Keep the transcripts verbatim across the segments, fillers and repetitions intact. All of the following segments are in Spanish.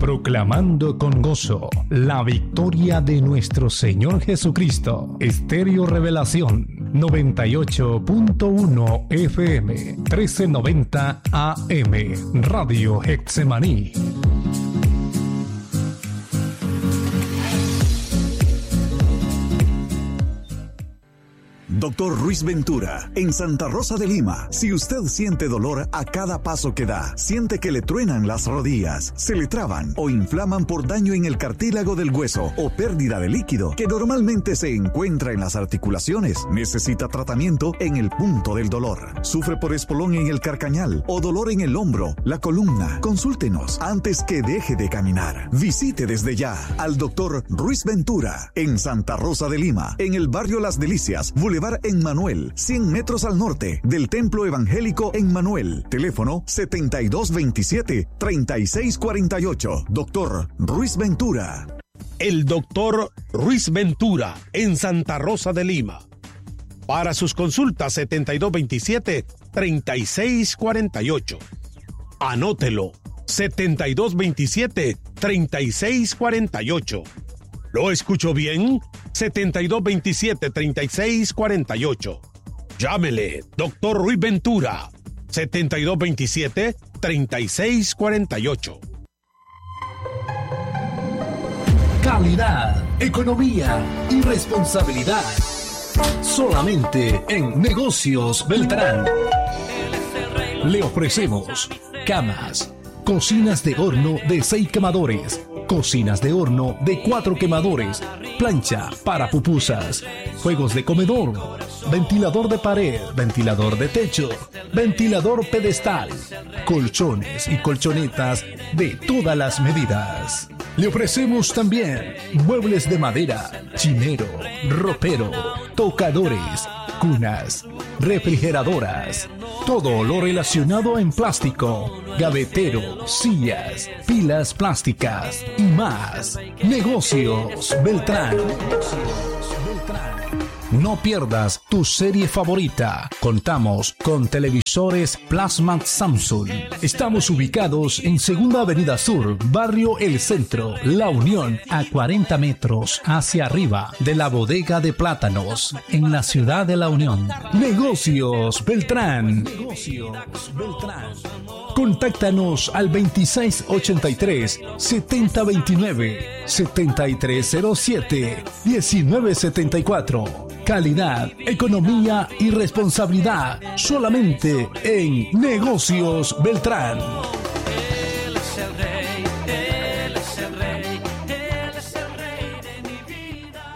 Proclamando con gozo la victoria de nuestro Señor Jesucristo. Estéreo Revelación noventa y ocho punto uno F M, trece noventa A M, Radio Getsemaní. Doctor Ruiz Ventura, en Santa Rosa de Lima. Si usted siente dolor a cada paso que da, siente que le truenan las rodillas, se le traban o inflaman por daño en el cartílago del hueso o pérdida de líquido que normalmente se encuentra en las articulaciones, necesita tratamiento en el punto del dolor. Sufre por espolón en el carcañal o dolor en el hombro, la columna. Consúltenos antes que deje de caminar. Visite desde ya al Doctor Ruiz Ventura en Santa Rosa de Lima, en el barrio Las Delicias, Boulevard en Manuel, cien metros al norte del Templo Evangélico en Manuel. Teléfono setenta y dos veintisiete, treinta y seis cuarenta y ocho. Doctor Ruiz Ventura. El Doctor Ruiz Ventura en Santa Rosa de Lima. Para sus consultas, setenta y dos veintisiete, treinta y seis cuarenta y ocho. Anótelo, setenta y dos veintisiete, treinta y seis cuarenta y ocho. ¿Lo escucho bien? setenta y dos veintisiete, treinta y seis cuarenta y ocho. Llámele, Doctor Ruiz Ventura, setenta y dos veintisiete, treinta y seis cuarenta y ocho. Calidad, economía y responsabilidad. Solamente en Negocios Beltrán. Le ofrecemos camas, cocinas de horno de seis quemadores, cocinas de horno de cuatro quemadores, plancha para pupusas, juegos de comedor, ventilador de pared, ventilador de techo, ventilador pedestal, colchones y colchonetas de todas las medidas. Le ofrecemos también muebles de madera, chinero, ropero, tocadores, cunas, refrigeradoras, todo lo relacionado en plástico, gavetero, sillas, pilas plásticas y más. Negocios Beltrán. No pierdas tu serie favorita. Contamos con televisores Plasma Samsung. Estamos ubicados en Segunda Avenida Sur, Barrio El Centro, La Unión, a cuarenta metros hacia arriba de la Bodega de Plátanos, en la ciudad de La Unión. Negocios Beltrán. Negocios Beltrán. Contáctanos al veintiséis ochenta y tres, setenta veintinueve, setenta y tres cero siete, diecinueve setenta y cuatro. Calidad, economía y responsabilidad solamente en Negocios Beltrán. Él es el rey, él es el rey, él es el rey de mi vida.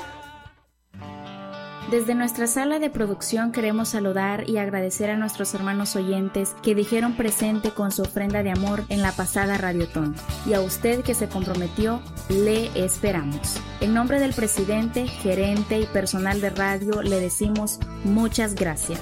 Desde nuestra sala de producción queremos saludar y agradecer a nuestros hermanos oyentes que dijeron presente con su ofrenda de amor en la pasada Radiotón. Y a usted que se comprometió, le esperamos. En nombre del presidente, gerente y personal de radio, le decimos muchas gracias.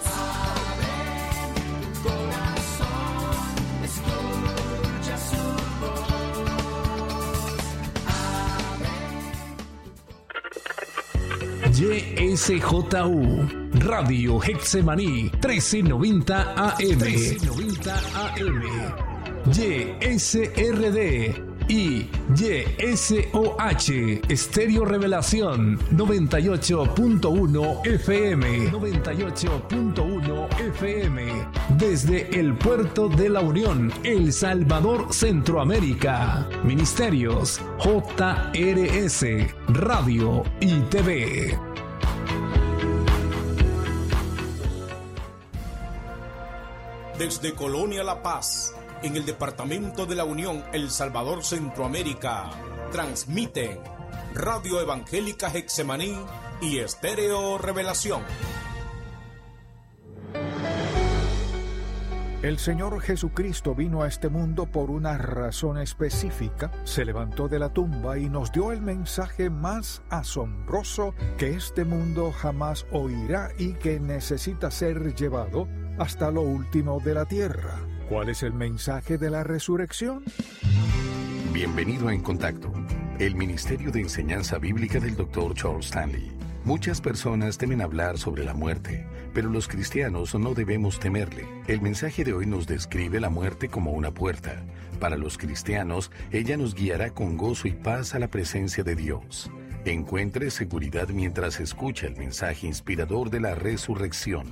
Y S J U Radio Getsemaní trece noventa A M, trece noventa A M. Y S R D y Y S O H Estéreo Revelación noventa y ocho punto uno F M, noventa y ocho punto uno F M, desde el puerto de La Unión, El Salvador, Centroamérica. Ministerios J R S Radio y T V. Desde Colonia La Paz, en el departamento de La Unión, El Salvador, Centroamérica, transmiten Radio Evangélica Getsemaní y Estéreo Revelación. El Señor Jesucristo vino a este mundo por una razón específica, se levantó de la tumba y nos dio el mensaje más asombroso que este mundo jamás oirá y que necesita ser llevado hasta lo último de la tierra. ¿Cuál es el mensaje de la resurrección? Bienvenido a En Contacto, el Ministerio de Enseñanza Bíblica del doctor Charles Stanley. Muchas personas temen hablar sobre la muerte, pero los cristianos no debemos temerle. El mensaje de hoy nos describe la muerte como una puerta. Para los cristianos, ella nos guiará con gozo y paz a la presencia de Dios. Encuentre seguridad mientras escucha el mensaje inspirador de la resurrección.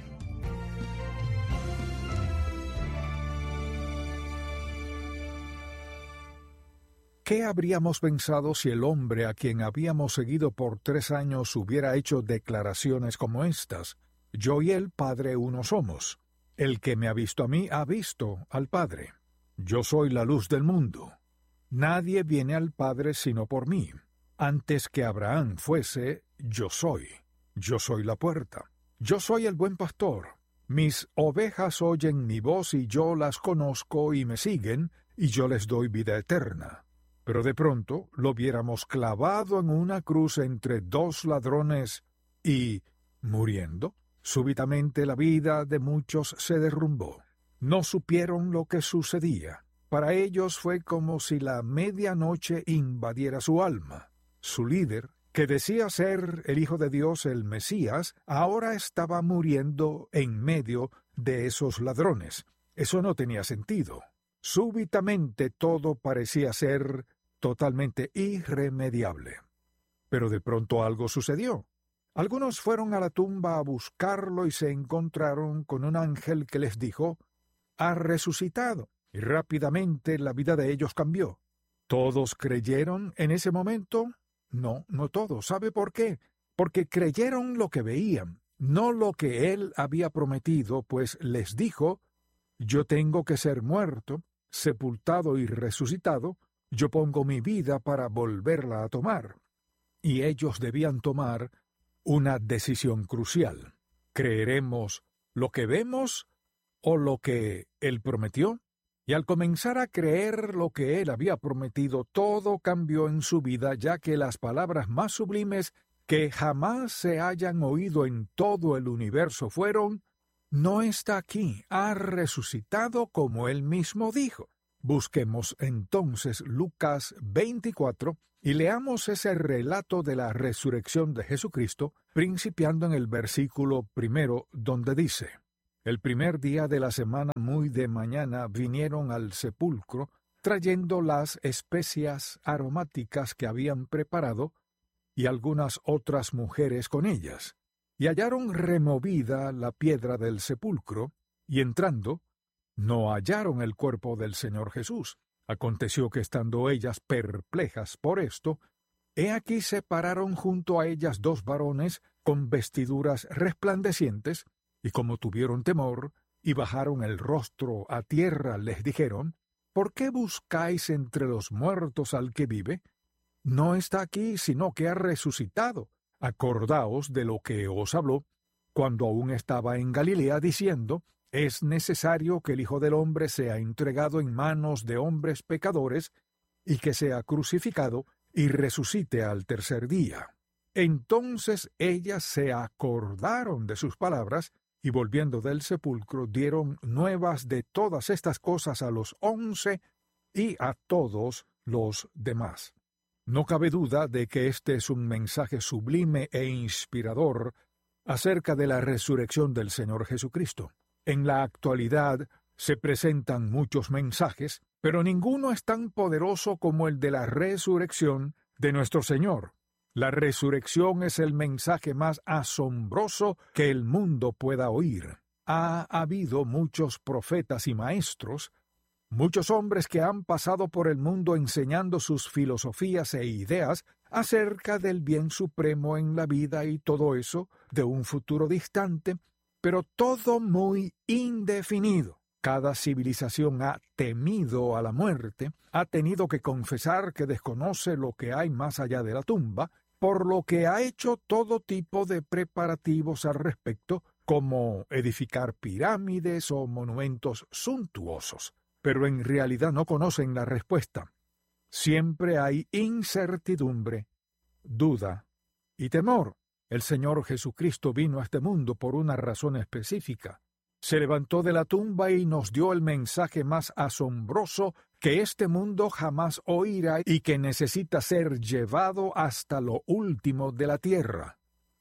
¿Qué habríamos pensado si el hombre a quien habíamos seguido por tres años hubiera hecho declaraciones como estas? Yo y el Padre uno somos. El que me ha visto a mí ha visto al Padre. Yo soy la luz del mundo. Nadie viene al Padre sino por mí. Antes que Abraham fuese, yo soy. Yo soy la puerta. Yo soy el buen pastor. Mis ovejas oyen mi voz y yo las conozco y me siguen, y yo les doy vida eterna. Pero de pronto lo viéramos clavado en una cruz entre dos ladrones y, muriendo, súbitamente la vida de muchos se derrumbó. No supieron lo que sucedía. Para ellos fue como si la medianoche invadiera su alma. Su líder, que decía ser el Hijo de Dios, el Mesías, ahora estaba muriendo en medio de esos ladrones. Eso no tenía sentido. Súbitamente todo parecía ser totalmente irremediable. Pero de pronto algo sucedió. Algunos fueron a la tumba a buscarlo y se encontraron con un ángel que les dijo, «Ha resucitado», y rápidamente la vida de ellos cambió. ¿Todos creyeron en ese momento? No, no todos. ¿Sabe por qué? Porque creyeron lo que veían, no lo que él había prometido, pues les dijo, «Yo tengo que ser muerto, sepultado y resucitado, yo pongo mi vida para volverla a tomar». Y ellos debían tomar una decisión crucial. ¿Creeremos lo que vemos o lo que él prometió? Y al comenzar a creer lo que él había prometido, todo cambió en su vida, ya que las palabras más sublimes que jamás se hayan oído en todo el universo fueron, «No está aquí, ha resucitado como él mismo dijo». Busquemos entonces Lucas veinticuatro y leamos ese relato de la resurrección de Jesucristo, principiando en el versículo primero, donde dice, «El primer día de la semana muy de mañana vinieron al sepulcro, trayendo las especias aromáticas que habían preparado, y algunas otras mujeres con ellas, y hallaron removida la piedra del sepulcro, y entrando, no hallaron el cuerpo del Señor Jesús. Aconteció que estando ellas perplejas por esto, he aquí se pararon junto a ellas dos varones con vestiduras resplandecientes, y como tuvieron temor, y bajaron el rostro a tierra, les dijeron, ¿por qué buscáis entre los muertos al que vive? No está aquí, sino que ha resucitado. Acordaos de lo que os habló, cuando aún estaba en Galilea, diciendo, es necesario que el Hijo del Hombre sea entregado en manos de hombres pecadores, y que sea crucificado, y resucite al tercer día. Entonces ellas se acordaron de sus palabras, y volviendo del sepulcro dieron nuevas de todas estas cosas a los once y a todos los demás. No cabe duda de que este es un mensaje sublime e inspirador acerca de la resurrección del Señor Jesucristo. En la actualidad se presentan muchos mensajes, pero ninguno es tan poderoso como el de la resurrección de nuestro Señor. La resurrección es el mensaje más asombroso que el mundo pueda oír. Ha habido muchos profetas y maestros, muchos hombres que han pasado por el mundo enseñando sus filosofías e ideas acerca del bien supremo en la vida y todo eso de un futuro distante, pero todo muy indefinido. Cada civilización ha temido a la muerte, ha tenido que confesar que desconoce lo que hay más allá de la tumba, por lo que ha hecho todo tipo de preparativos al respecto, como edificar pirámides o monumentos suntuosos. Pero en realidad no conocen la respuesta. Siempre hay incertidumbre, duda y temor. El Señor Jesucristo vino a este mundo por una razón específica. Se levantó de la tumba y nos dio el mensaje más asombroso que este mundo jamás oirá y que necesita ser llevado hasta lo último de la tierra.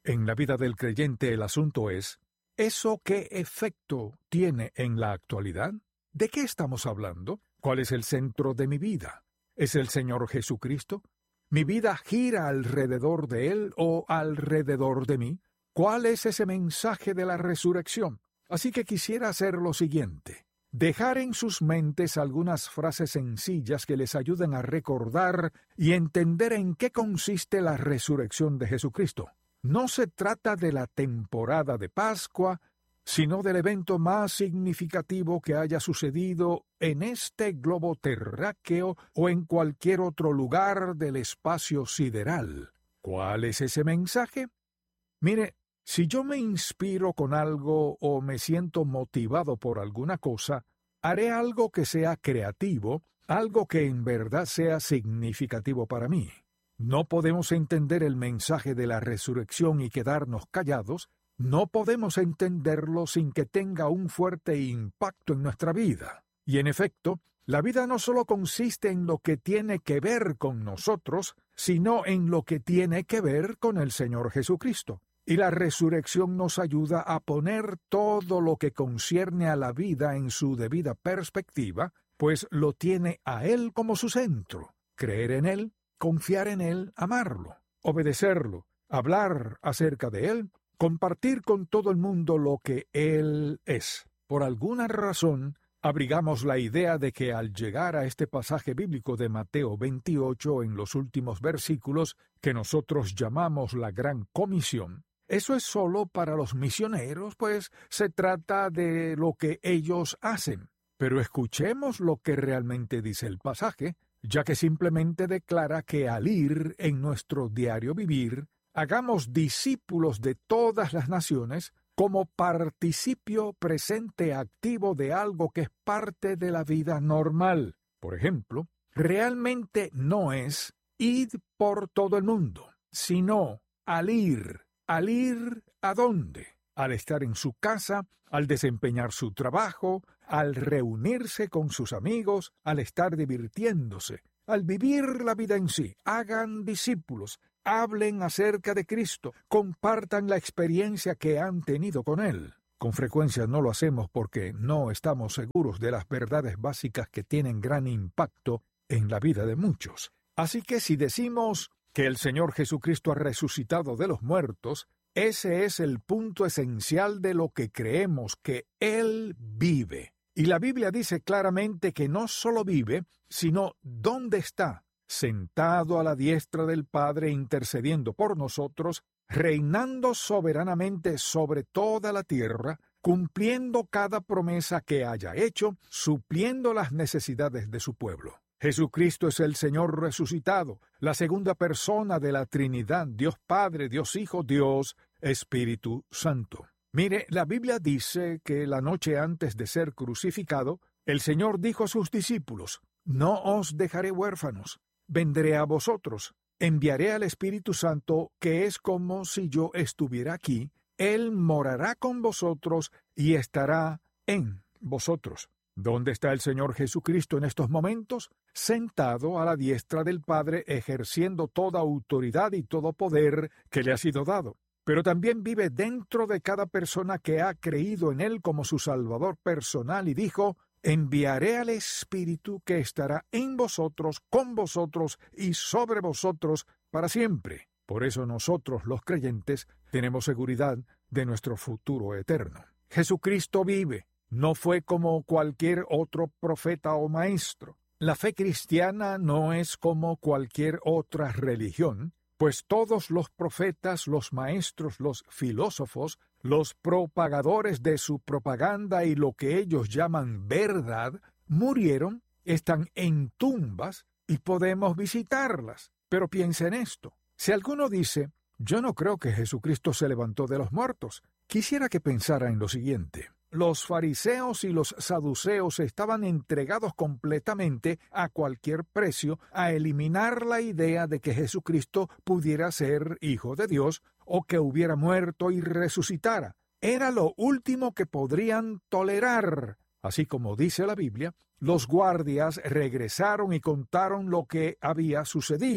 En la vida del creyente el asunto es, ¿eso qué efecto tiene en la actualidad? ¿De qué estamos hablando? ¿Cuál es el centro de mi vida? ¿Es el Señor Jesucristo? ¿Mi vida gira alrededor de Él o alrededor de mí? ¿Cuál es ese mensaje de la resurrección? Así que quisiera hacer lo siguiente. Dejar en sus mentes algunas frases sencillas que les ayuden a recordar y entender en qué consiste la resurrección de Jesucristo. No se trata de la temporada de Pascua, sino del evento más significativo que haya sucedido en este globo terráqueo o en cualquier otro lugar del espacio sideral. ¿Cuál es ese mensaje? Mire, si yo me inspiro con algo o me siento motivado por alguna cosa, haré algo que sea creativo, algo que en verdad sea significativo para mí. No podemos entender el mensaje de la resurrección y quedarnos callados. No podemos entenderlo sin que tenga un fuerte impacto en nuestra vida. Y en efecto, la vida no solo consiste en lo que tiene que ver con nosotros, sino en lo que tiene que ver con el Señor Jesucristo. Y la resurrección nos ayuda a poner todo lo que concierne a la vida en su debida perspectiva, pues lo tiene a Él como su centro. Creer en Él, confiar en Él, amarlo, obedecerlo, hablar acerca de Él, compartir con todo el mundo lo que Él es. Por alguna razón, abrigamos la idea de que al llegar a este pasaje bíblico de Mateo veintiocho en los últimos versículos, que nosotros llamamos la Gran Comisión, eso es solo para los misioneros, pues se trata de lo que ellos hacen. Pero escuchemos lo que realmente dice el pasaje, ya que simplemente declara que al ir en nuestro diario vivir, hagamos discípulos de todas las naciones como participio presente activo de algo que es parte de la vida normal. Por ejemplo, realmente no es id por todo el mundo, sino al ir. ¿Al ir a dónde? Al estar en su casa, al desempeñar su trabajo, al reunirse con sus amigos, al estar divirtiéndose, al vivir la vida en sí. Hagan discípulos, hablen acerca de Cristo, compartan la experiencia que han tenido con Él. Con frecuencia no lo hacemos porque no estamos seguros de las verdades básicas que tienen gran impacto en la vida de muchos. Así que si decimos que el Señor Jesucristo ha resucitado de los muertos, ese es el punto esencial de lo que creemos, que Él vive. Y la Biblia dice claramente que no solo vive, sino ¿dónde está? Sentado a la diestra del Padre intercediendo por nosotros, reinando soberanamente sobre toda la tierra, cumpliendo cada promesa que haya hecho, supliendo las necesidades de su pueblo. Jesucristo es el Señor resucitado, la segunda persona de la Trinidad, Dios Padre, Dios Hijo, Dios Espíritu Santo. Mire, la Biblia dice que la noche antes de ser crucificado, el Señor dijo a sus discípulos, «No os dejaré huérfanos, vendré a vosotros, enviaré al Espíritu Santo, que es como si yo estuviera aquí, Él morará con vosotros y estará en vosotros». ¿Dónde está el Señor Jesucristo en estos momentos? Sentado a la diestra del Padre, ejerciendo toda autoridad y todo poder que le ha sido dado. Pero también vive dentro de cada persona que ha creído en Él como su Salvador personal y dijo, «Enviaré al Espíritu que estará en vosotros, con vosotros y sobre vosotros para siempre». Por eso nosotros, los creyentes, tenemos seguridad de nuestro futuro eterno. Jesucristo vive. No fue como cualquier otro profeta o maestro. La fe cristiana no es como cualquier otra religión, pues todos los profetas, los maestros, los filósofos, los propagadores de su propaganda y lo que ellos llaman verdad, murieron, están en tumbas y podemos visitarlas. Pero piensa en esto. Si alguno dice, yo no creo que Jesucristo se levantó de los muertos, quisiera que pensara en lo siguiente. Los fariseos y los saduceos estaban entregados completamente a cualquier precio a eliminar la idea de que Jesucristo pudiera ser Hijo de Dios o que hubiera muerto y resucitara. Era lo último que podrían tolerar. Así como dice la Biblia, los guardias regresaron y contaron lo que había sucedido.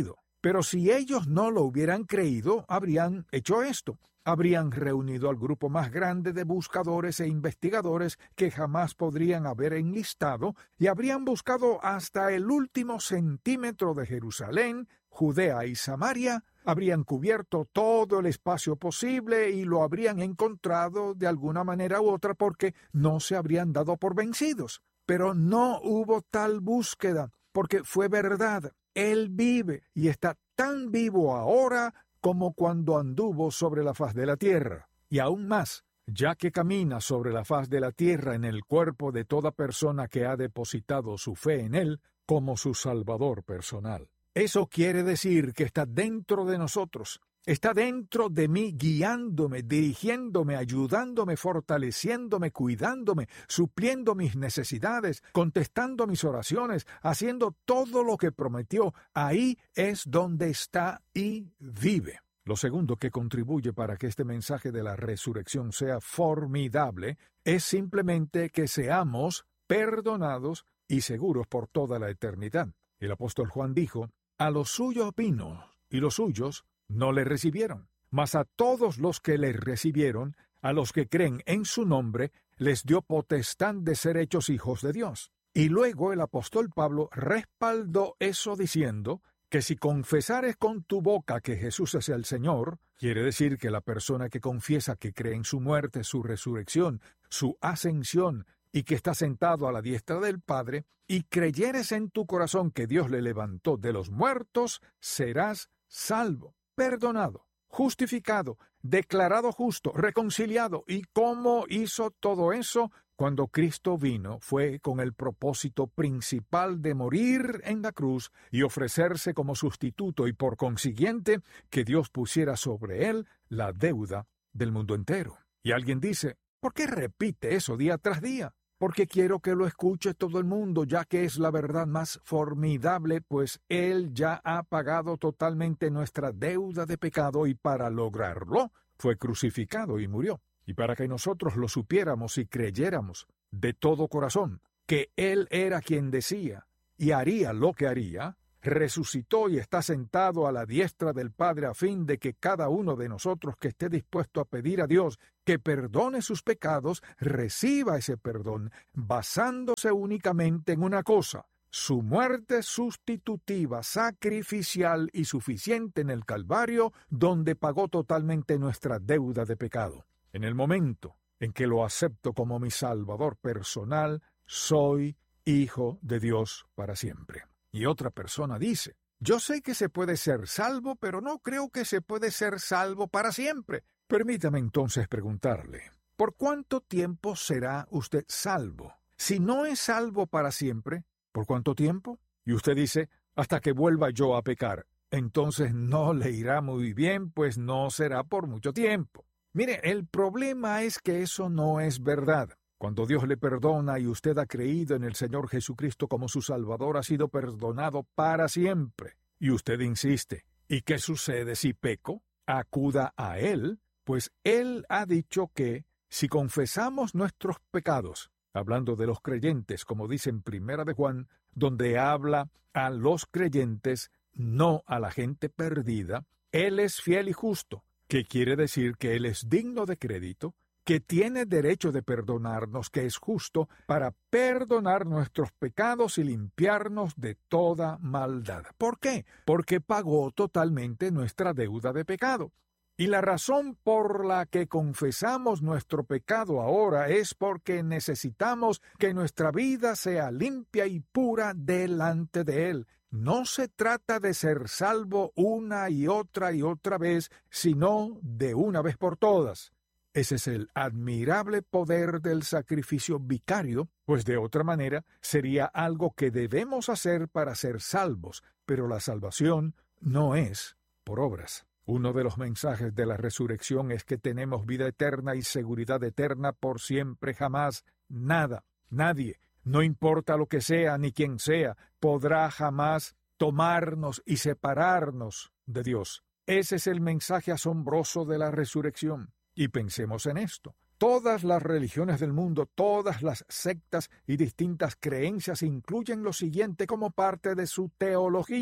Pero si ellos no lo hubieran creído, habrían hecho esto. Habrían reunido al grupo más grande de buscadores e investigadores que jamás podrían haber enlistado y habrían buscado hasta el último centímetro de Jerusalén, Judea y Samaria, habrían cubierto todo el espacio posible y lo habrían encontrado de alguna manera u otra porque no se habrían dado por vencidos. Pero no hubo tal búsqueda, porque fue verdad. Él vive y está tan vivo ahora como cuando anduvo sobre la faz de la tierra. Y aún más, ya que camina sobre la faz de la tierra en el cuerpo de toda persona que ha depositado su fe en Él como su Salvador personal. Eso quiere decir que está dentro de nosotros. Está dentro de mí guiándome, dirigiéndome, ayudándome, fortaleciéndome, cuidándome, supliendo mis necesidades, contestando mis oraciones, haciendo todo lo que prometió. Ahí es donde está y vive. Lo segundo que contribuye para que este mensaje de la resurrección sea formidable es simplemente que seamos perdonados y seguros por toda la eternidad. El apóstol Juan dijo, «A los suyos vino, y los suyos no le recibieron, mas a todos los que le recibieron, a los que creen en su nombre, les dio potestad de ser hechos hijos de Dios». Y luego el apóstol Pablo respaldó eso diciendo que si confesares con tu boca que Jesús es el Señor, quiere decir que la persona que confiesa que cree en su muerte, su resurrección, su ascensión, y que está sentado a la diestra del Padre, y creyeres en tu corazón que Dios le levantó de los muertos, serás salvo, perdonado, justificado, declarado justo, reconciliado. ¿Y cómo hizo todo eso? Cuando Cristo vino, fue con el propósito principal de morir en la cruz y ofrecerse como sustituto y por consiguiente que Dios pusiera sobre él la deuda del mundo entero. Y alguien dice, ¿por qué repite eso día tras día? Porque quiero que lo escuche todo el mundo, ya que es la verdad más formidable, pues Él ya ha pagado totalmente nuestra deuda de pecado y para lograrlo fue crucificado y murió. Y para que nosotros lo supiéramos y creyéramos de todo corazón que Él era quien decía y haría lo que haría, resucitó y está sentado a la diestra del Padre a fin de que cada uno de nosotros que esté dispuesto a pedir a Dios que perdone sus pecados, reciba ese perdón, basándose únicamente en una cosa, su muerte sustitutiva, sacrificial y suficiente en el Calvario, donde pagó totalmente nuestra deuda de pecado. En el momento en que lo acepto como mi Salvador personal, soy hijo de Dios para siempre. Y otra persona dice, yo sé que se puede ser salvo, pero no creo que se puede ser salvo para siempre. Permítame entonces preguntarle, ¿por cuánto tiempo será usted salvo? Si no es salvo para siempre, ¿por cuánto tiempo? Y usted dice, hasta que vuelva yo a pecar. Entonces no le irá muy bien, pues no será por mucho tiempo. Mire, el problema es que eso no es verdad. Cuando Dios le perdona y usted ha creído en el Señor Jesucristo como su Salvador, ha sido perdonado para siempre. Y usted insiste, ¿y qué sucede si peco? Acuda a Él, pues Él ha dicho que, si confesamos nuestros pecados, hablando de los creyentes, como dice en Primera de Juan, donde habla a los creyentes, no a la gente perdida, Él es fiel y justo, que quiere decir que Él es digno de crédito, que tiene derecho de perdonarnos, que es justo para perdonar nuestros pecados y limpiarnos de toda maldad. ¿Por qué? Porque pagó totalmente nuestra deuda de pecado. Y la razón por la que confesamos nuestro pecado ahora es porque necesitamos que nuestra vida sea limpia y pura delante de Él. No se trata de ser salvo una y otra y otra vez, sino de una vez por todas. Ese es el admirable poder del sacrificio vicario, pues de otra manera sería algo que debemos hacer para ser salvos, pero la salvación no es por obras. Uno de los mensajes de la resurrección es que tenemos vida eterna y seguridad eterna por siempre jamás. Nada, nadie, no importa lo que sea ni quién sea, podrá jamás tomarnos y separarnos de Dios. Ese es el mensaje asombroso de la resurrección. Y pensemos en esto. Todas las religiones del mundo, todas las sectas y distintas creencias incluyen lo siguiente como parte de su teología.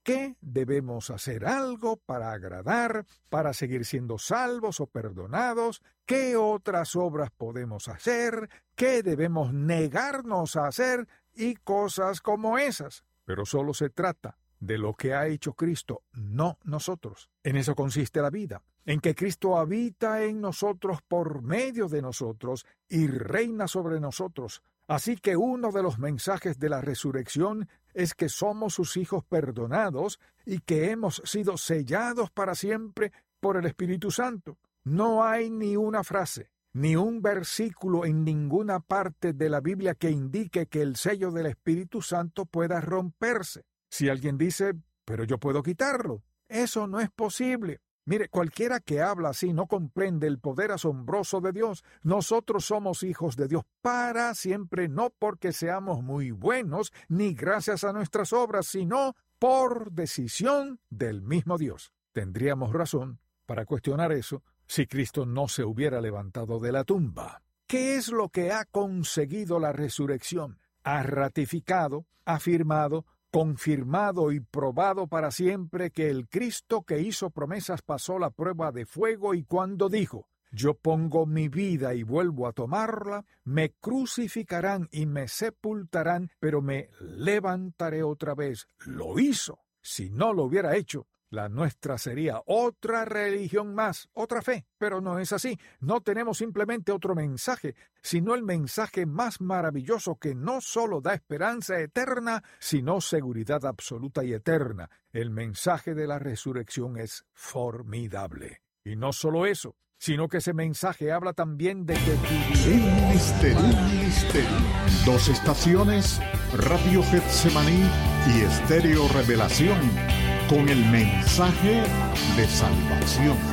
qué debemos hacer algo para agradar, para seguir siendo salvos o perdonados, qué otras obras podemos hacer, qué debemos negarnos a hacer y cosas como esas. Pero solo se trata de lo que ha hecho Cristo, no nosotros. En eso consiste la vida, en que Cristo habita en nosotros por medio de nosotros y reina sobre nosotros. Así que uno de los mensajes de la resurrección es que somos sus hijos perdonados y que hemos sido sellados para siempre por el Espíritu Santo. No hay ni una frase, ni un versículo en ninguna parte de la Biblia que indique que el sello del Espíritu Santo pueda romperse. Si alguien dice, pero yo puedo quitarlo, eso no es posible. Mire, cualquiera que habla así no comprende el poder asombroso de Dios. Nosotros somos hijos de Dios para siempre, no porque seamos muy buenos, ni gracias a nuestras obras, sino por decisión del mismo Dios. Tendríamos razón para cuestionar eso si Cristo no se hubiera levantado de la tumba. ¿Qué es lo que ha conseguido la resurrección? Ha ratificado, afirmado, confirmado y probado para siempre que el Cristo que hizo promesas pasó la prueba de fuego y cuando dijo, yo pongo mi vida y vuelvo a tomarla, me crucificarán y me sepultarán, pero me levantaré otra vez. Lo hizo. Si no lo hubiera hecho, la nuestra sería otra religión más, otra fe, pero no es así. No tenemos simplemente otro mensaje, sino el mensaje más maravilloso que no solo da esperanza eterna, sino seguridad absoluta y eterna. El mensaje de la resurrección es formidable. Y no solo eso, sino que ese mensaje habla también de que un misterio, un misterio. Dos estaciones, Radio Getsemaní y Estéreo Revelación, con el mensaje de salvación.